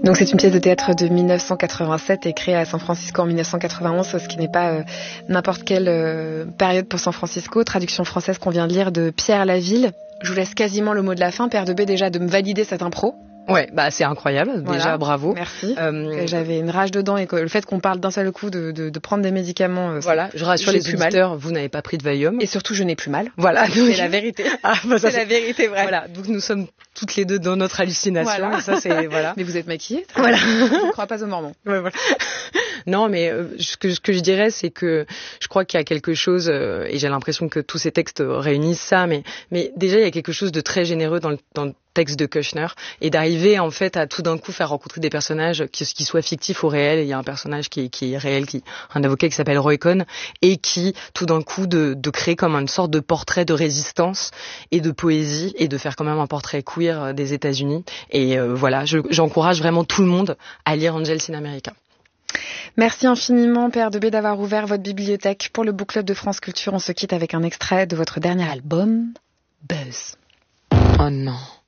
Donc c'est une pièce de théâtre de 1987 et créée à San Francisco en 1991, ce qui n'est pas n'importe quelle période pour San Francisco. Traduction française qu'on vient de lire de Pierre Laville. Je vous laisse quasiment le mot de la fin, Père de B, déjà de me valider cette impro. Ouais, c'est incroyable, voilà. Déjà, bravo. Merci. J'avais une rage dedans et le fait qu'on parle d'un seul coup de prendre des médicaments. Voilà, je rassure les auditeurs, vous n'avez pas pris de Valium. Et surtout, je n'ai plus mal. Voilà. C'est la vérité. C'est la vérité vraie. Voilà, donc nous sommes toutes les deux dans notre hallucination. Voilà. Et ça, c'est, voilà. Mais vous êtes maquillée. Voilà. Je ne crois pas aux Mormons. Ouais, voilà. Non, mais ce que je dirais, c'est que je crois qu'il y a quelque chose, et j'ai l'impression que tous ces textes réunissent ça, mais déjà, il y a quelque chose de très généreux dans le texte de Kushner, et d'arriver en fait à tout d'un coup faire rencontrer des personnages qui soient fictifs ou réels. Et il y a un personnage qui est réel, un avocat qui s'appelle Roy Cohn, et qui tout d'un coup de créer comme une sorte de portrait de résistance et de poésie, et de faire quand même un portrait queer des États-Unis. Et voilà, j'encourage vraiment tout le monde à lire Angels in America. Merci infiniment, Père de B, d'avoir ouvert votre bibliothèque pour le Book Club de France Culture. On se quitte avec un extrait de votre dernier album, Buzz. Oh non.